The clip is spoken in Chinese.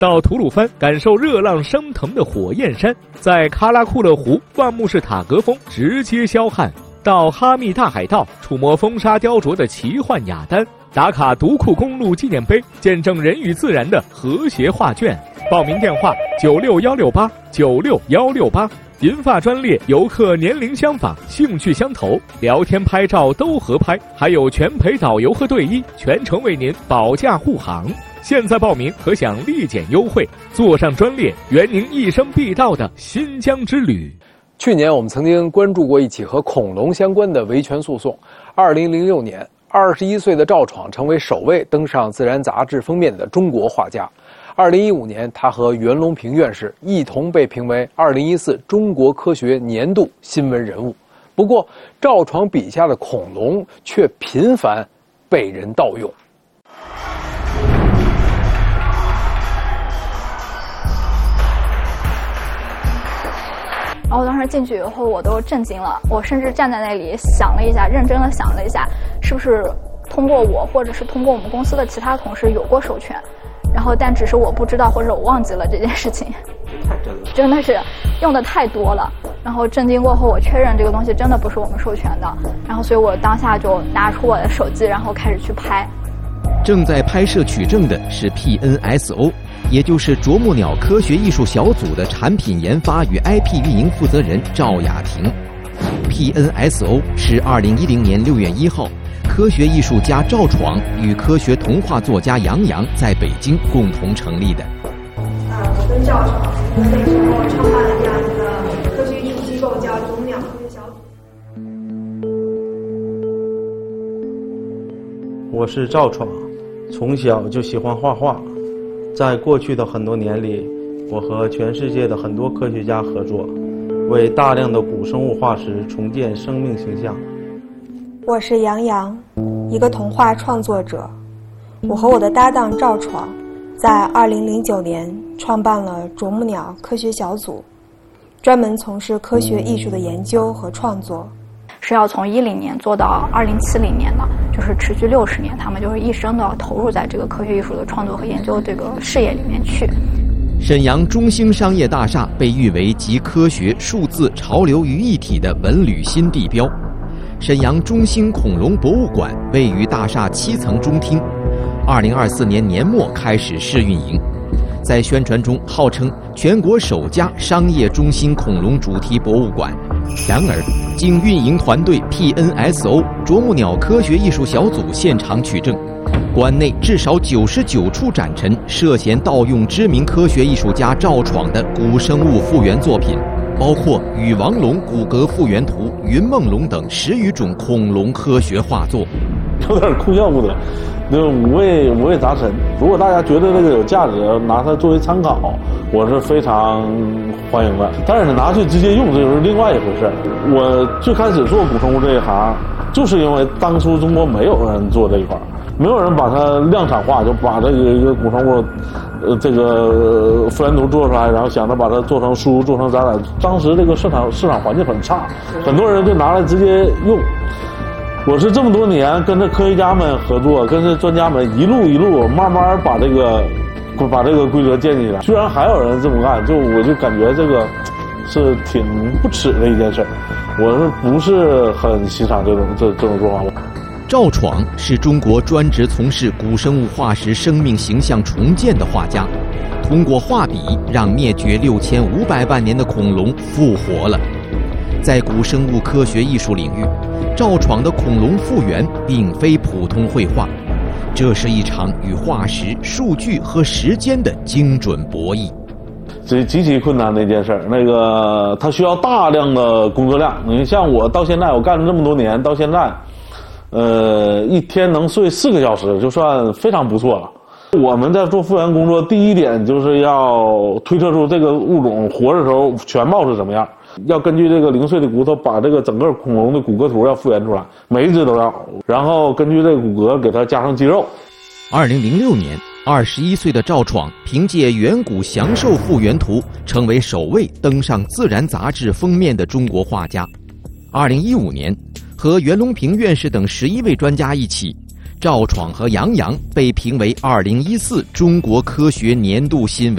到吐鲁番感受热浪升腾的火焰山，在喀拉库勒湖万木式塔格峰直接消汗，到哈密大海盗触摸风沙雕琢的奇幻雅丹，打卡独库公路纪念碑，见证人与自然的和谐画卷。报名电话96168，96168。银发专列，游客年龄相仿，兴趣相投，聊天拍照都合拍，还有全陪导游和队医，全程为您保驾护航。现在报名可享立减优惠，坐上专列，圆您一生必到的新疆之旅。 去年我们曾经关注过一起和恐龙相关的维权诉讼。2006年，21岁的赵闯成为首位登上《自然》杂志封面的中国画家。2015年，他和袁隆平院士一同被评为2014中国科学年度新闻人物。不过，赵闯笔下的恐龙却频繁被人盗用。 然后当时进去以后，我都震惊了，我甚至站在那里想了一下，认真的想了一下，是不是通过我或者是通过我们公司的其他同事有过授权。然后但只是我不知道或者我忘记了这件事情， 太真了， 真的是用的太多了。然后震惊过后，我确认这个东西真的不是我们授权的，然后所以我当下就拿出我的手机，然后开始去拍。 正在拍摄取证的是 PNSO， 也就是啄木鸟科学艺术小组的产品研发与 IP 运营负责人赵雅婷。PNSO 是2010年6月1号。科学艺术家赵闯与科学童话作家杨洋在北京共同成立的。 我跟赵闯那时候创办了这样一个科学艺术机构，叫啄木鸟科学小组。 我是赵闯，从小就喜欢画画。在过去的很多年里，我和全世界的很多科学家合作，为大量的古生物化石重建生命形象。 我是杨洋，一个童话创作者。我和我的搭档赵闯在2009年创办了啄木鸟科学小组，专门从事科学艺术的研究和创作。 是要从10年做到2070年的，就是持续60年，他们就是一生的投入在这个科学艺术的创作和研究这个事业里面去。 沈阳中兴商业大厦被誉为集科学、数字、潮流于一体的文旅新地标。沈阳中兴恐龙博物馆位于大厦7层中厅，2024年年末开始试运营。在宣传中号称全国首家商业中心恐龙主题博物馆。然而，经运营团队 PNSO 啄木鸟科学艺术小组现场取证，馆内至少99处展陈涉嫌盗用知名科学艺术家赵闯的古生物复原作品。包括羽王龙骨骼复原图、云梦龙等10余种恐龙科学画作， 有点哭笑不得，那五味杂陈。如果大家觉得这个有价值，拿它作为参考，我是非常欢迎的。但是拿去直接用，这就是另外一回事。我最开始做古生物这一行，就是因为当初中国没有人做这一块，没有人把它量产化，就把这个一个古生物。这个复原图做出来，然后想着把它做成书、做成展览。当时这个市场环境很差，很多人就拿来直接用。我是这么多年跟着科学家们合作，跟着专家们一路慢慢把这个规则建立了。居然还有人这么干，我就感觉这个是挺不耻的一件事。我是不是很欣赏这种做法？ 赵闯是中国专职从事古生物化石生命形象重建的画家，通过画笔让灭绝6500万年的恐龙复活了。在古生物科学艺术领域，赵闯的恐龙复原并非普通绘画，这是一场与化石、数据和时间的精准博弈。 这极其困难的一件事，它需要大量的工作量。你像我到现在，我干了这么多年，到现在。一天能睡4个小时就算非常不错了。我们在做复原工作，第一点就是要推测出这个物种活的时候全貌是什么样，要根据这个零碎的骨头把这个整个恐龙的骨骼图要复原出来，每一只都要，然后根据这个骨骼给它加上肌肉。 2006年，21岁的赵闯凭借远古祥兽复原图成为首位登上《自然》杂志封面的中国画家。2015年，和袁隆平院士等11位专家一起，赵闯和杨洋被评为2014中国科学年度新闻。